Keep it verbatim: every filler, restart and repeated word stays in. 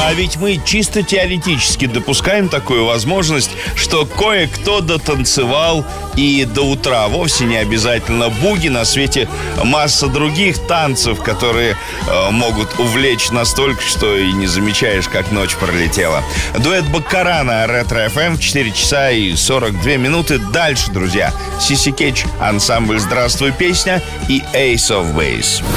А ведь мы чисто теоретически допускаем такую возможность, что кое-кто дотанцевал и до утра. Вовсе не обязательно буги, на свете масса других танцев, которые э, могут увлечь настолько, что и не замечаешь, как ночь пролетела. Дуэт Баккара на Ретро-эф эм в четыре часа и сорок две минуты. Дальше, друзья, Сиси Кетч, ансамбль «Здравствуй, песня» и Ace of Base.